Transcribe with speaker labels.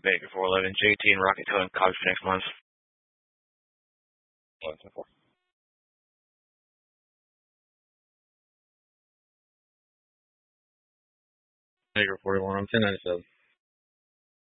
Speaker 1: Baker 411, JT and Rocket Towing copies for next month.
Speaker 2: 124.
Speaker 3: Baker 41, I'm 1097.